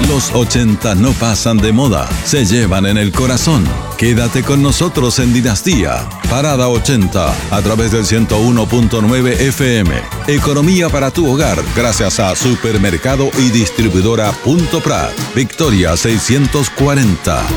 Los 80 no pasan de moda, se llevan en el corazón. Quédate con nosotros en Dinastía. Parada 80, a través del 101.9 FM. Economía para tu hogar, gracias a Supermercado y Distribuidora Punto Prat. Victoria 640.